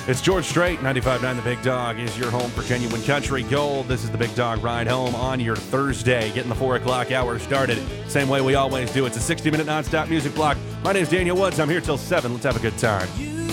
It's George Strait, 95.9 The Big Dog is your home for genuine country gold. This is The Big Dog Ride Home on your Thursday, getting the 4 o'clock hour started. Same way we always do. It's a 60-minute nonstop music block. My name's Daniel Woods. I'm here till 7. Let's have a good time.